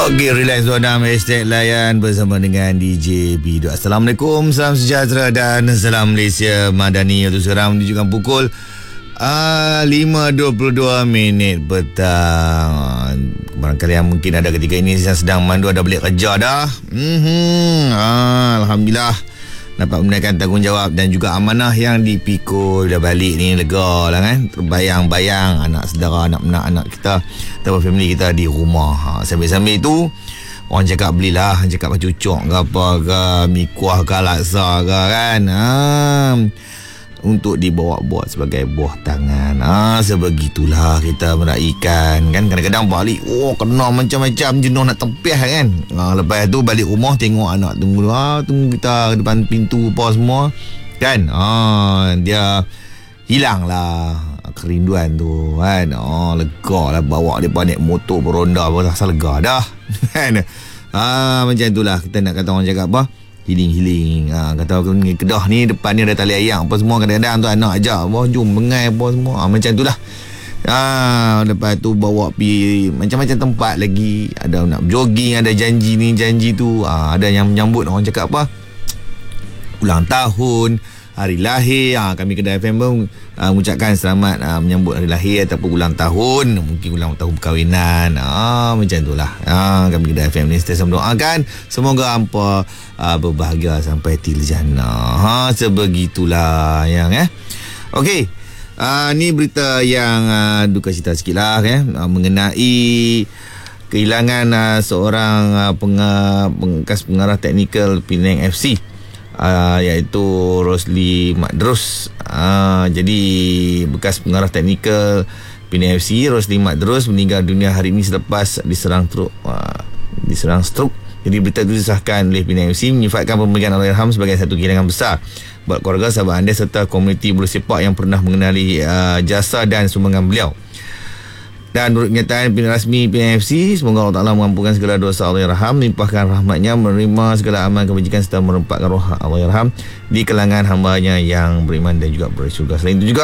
Okey, Relax Zona Hashtag Layan bersama dengan DJ Bido. Assalamualaikum, salam sejahtera dan salam Malaysia Madani. Untuk sekarang menunjukkan pukul 5.22 petang. Barangkali yang mungkin ada ketika ini sedang mandu, ada balik kerja dah. Alhamdulillah dapat menunaikan tanggungjawab dan juga amanah yang dipikul. Dah balik ni lega lah kan. Terbayang-bayang anak saudara, anak kita atau family kita di rumah. Sambil-sambil itu orang cakap belilah, cakap cucuk ke apa ke, mi kuah ke laksa ke kan, untuk dibawa buat sebagai buah tangan. Sebegitulah kita meraihkan kan. Kadang-kadang balik kena macam-macam jenuh nak tempiah kan. Lepas tu balik rumah tengok anak tunggu kita depan pintu apa semua kan. Dia hilang lah kerinduan tu kan. Lega lah bawa mereka naik motor beronda pun rasa lega dah kan. Macam itulah kita nak kata orang cakap apa, healing. Kata ni Kedah ni depan ni ada tali ayam apa semua. Kadang-kadang tu anak ajak jom bengai apa semua. Macam itulah. Lepas tu bawa pergi macam-macam tempat lagi. Ada nak jogging, ada janji ni janji tu. Ada yang menyambut orang cakap apa, ulang tahun, hari lahir. Kami Kedah FM pun mengucapkan selamat menyambut hari lahir ataupun ulang tahun, mungkin ulang tahun perkahwinan. Macam itulah. Kami Kedah FM ni sentiasa mendoakan semoga hampa berbahagia sampai til jannah. Sebegitulah yang okey. Ni berita yang duka cita sikit lah mengenai kehilangan seorang bekas pengarah teknikal Penang FC, iaitu Rosli Madrus. Jadi bekas pengarah teknikal Penang FC Rosli Madrus meninggal dunia hari ini selepas diserang stroke. Jadi berita itu disahkan oleh Penang FC menyifatkan pemberian Allahyarham sebagai satu kehilangan besar buat keluarga, sahabat anda serta komuniti bola sepak yang pernah mengenali jasa dan sumbangan beliau. Dan menurut kenyataan rasmi Penang FC, semoga Allah Ta'ala mengampunkan segala dosa Allahyarham, melimpahkan rahmatnya, menerima segala amal kebajikan serta merempatkan roh Allahyarham di kalangan hambanya yang beriman dan juga bersyurga. Selain itu juga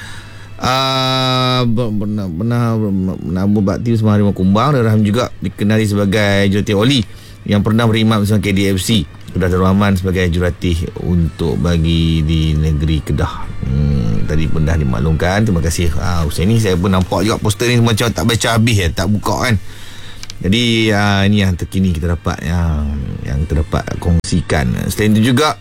pernah berbakti bersama Harimau Kumbang. Allahyarham juga dikenali sebagai jurulatih Oli yang pernah berkhidmat bersama KDFC Kedah Darul Aman sebagai jurulatih untuk bagi di negeri Kedah. Tadi pun dah dimaklumkan. Terima kasih Husaini. Saya pun nampak juga poster ni macam tak baca habis tak buka kan. Jadi ini yang terkini kita dapat, yang kita dapat kongsikan. Selain itu juga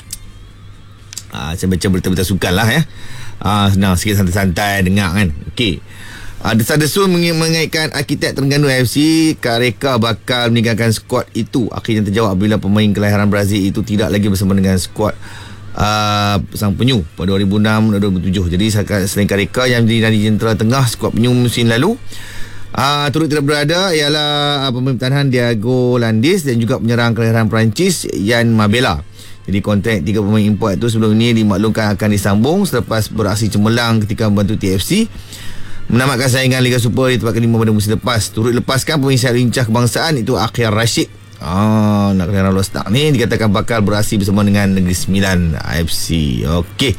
saya baca berita-berita sukan lah senang sikit, santai-santai dengar kan. Okey. Desas-desus mengaitkan arkitek Terengganu FC, Kak Reka bakal meninggalkan skuad itu akhirnya terjawab bila pemain kelahiran Brazil itu tidak lagi bersama dengan skuad Sang Penyu pada 2006-2007. Jadi selain Kak Reka yang menjadi jentera tengah skuad Penyu musim lalu, turut tidak berada ialah pemain pertahanan Diego Landis dan juga penyerang kelahiran Perancis Yan Mabela. Jadi kontrak 3 pemain import itu sebelum ini dimaklumkan akan disambung selepas beraksi cemerlang ketika membantu TFC menamatkan saingan Liga Super di tempat kelima pada musim lepas. Turut lepaskan pemain sayap lincah kebangsaan itu Akhil Rashid. Nak kena lolos tak ni dikatakan bakal beraksi bersama dengan Negeri Sembilan AFC. Okey.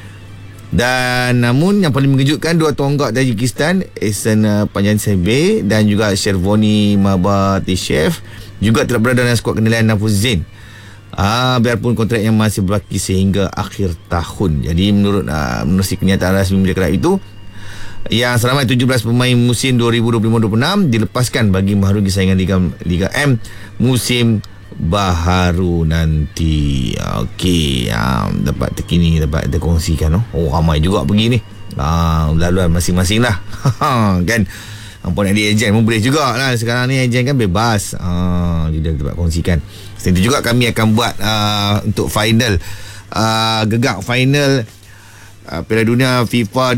Dan namun yang paling mengejutkan, dua tonggak Tajikistan Ehsan Panjansebe dan juga Shervoni Mabatishev juga tidak berada dalam skuad kendalian Nafuz Zain. Biarpun kontrak yang masih berlaki sehingga akhir tahun. Jadi menurut kenyataan rasmi milik kelab itu, yang selama 17 pemain musim 2025-26 dilepaskan bagi mengharungi saingan Liga M musim baharu nanti. Okey, dapat terkini, dapat terkongsikan. Ramai juga pergi ni. Laluan masing-masing lah kan. Hampa nak di ejen pun boleh juga lah. Sekarang ni ejen kan bebas. Jadi dapat kongsikan. Selain itu juga kami akan buat untuk final gegak final Piala Dunia FIFA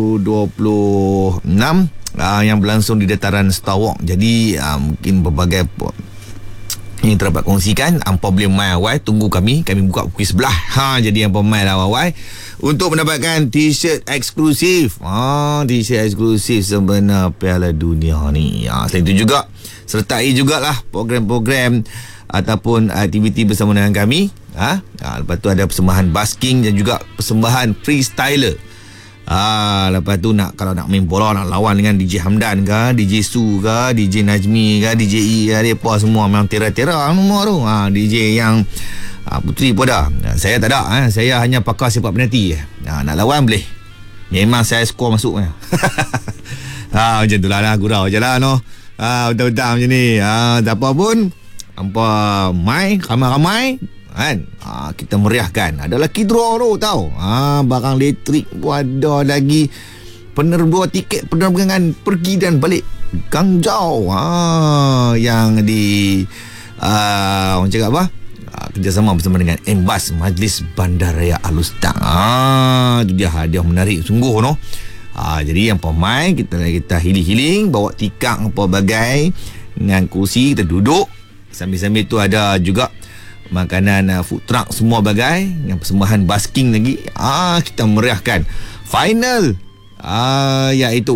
2026 yang berlangsung di dataran Star Walk. Jadi mungkin berbagai yang terdapat kongsikan. Hampa boleh main awal, tunggu kami buka pukul 11. Jadi hampa main awal untuk mendapatkan t-shirt eksklusif. T-shirt eksklusif sebenar Piala Dunia ni. Selain itu juga sertai jugalah program-program ataupun aktiviti bersama dengan kami. Lepas tu ada persembahan basking dan juga persembahan freestyler Lepas tu kalau nak main bola, nak lawan dengan DJ Hamdan ke, DJ Su ke, DJ Najmi ke, DJ E ke, mereka semua memang tera-tera semua tu. DJ yang Putri pun dah. Saya tak ada. Saya hanya pakar sepak penalti. Nak lawan boleh. Memang saya skor masuk. Macam tu lah, gurau je lah no. Betul-betul macam ni. Tak apa pun, ramai-ramai kan, kita meriahkan. Ada lagi draw tu tahu. Barang elektrik pun ada lagi. Penerbuah tiket penerbangan pergi dan balik Guangzhou, yang di orang cakap apa, kerjasama bersama dengan Embas Majlis Bandaraya Alustang. Itu dia hadiah menarik sungguh no. Jadi yang pemain kita healing-healing, bawa tikar apa bagai dengan kursi, kita duduk. Sambil-sambil tu ada juga makanan food truck semua bagai, yang persembahan basking lagi. Kita meriahkan final iaitu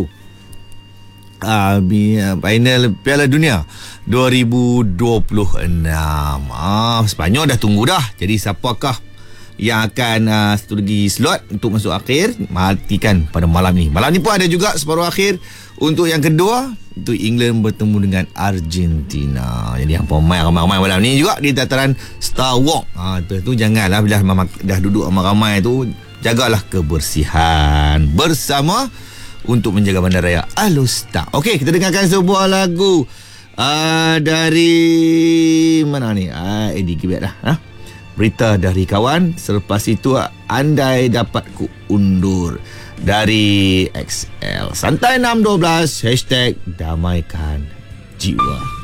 final Piala Dunia 2026. Sepanyol dah tunggu dah. Jadi siapakah yang akan satu lagi slot untuk masuk akhir, matikan pada malam ni. Malam ni pun ada juga separuh akhir untuk yang kedua, itu England bertemu dengan Argentina. Jadi yang pemain ramai-ramai malam ni juga di dataran Star Walk. Tu janganlah bila dah duduk ramai-ramai tu, jagalah kebersihan bersama untuk menjaga bandaraya Alustang. Okey, kita dengarkan sebuah lagu dari mana ni? Eddie Gibet dah. Berita dari kawan. Selepas itu andai dapat ku undur dari XL. Santai 612 #damaikan jiwa.